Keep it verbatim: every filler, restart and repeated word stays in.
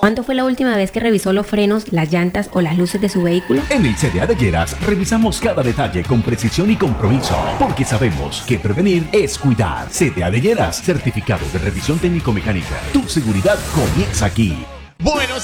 ¿Cuándo fue la última vez que revisó los frenos, las llantas o las luces de su vehículo? En el C D A de Lleras revisamos cada detalle con precisión y compromiso, porque sabemos que prevenir es cuidar. C D A de Lleras, certificado de revisión técnico-mecánica. Tu seguridad comienza aquí. Bueno,